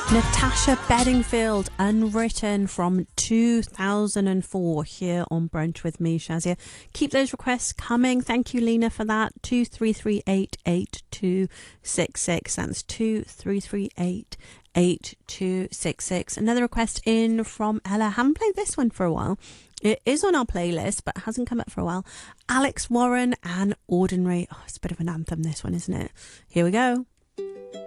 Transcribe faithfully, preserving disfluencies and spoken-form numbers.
Natasha Bedingfield, Unwritten, from two thousand four, here on Brunch with me, Shazia. Keep those requests coming. Thank you, Lena, for that. two three three eight eight two six six. That's two three three eight eight two six six. Another request in from Ella. Haven't played this one for a while. It is on our playlist, but hasn't come up for a while. Alex Warren and Ordinary. Oh, it's a bit of an anthem, this one, isn't it? Here we go.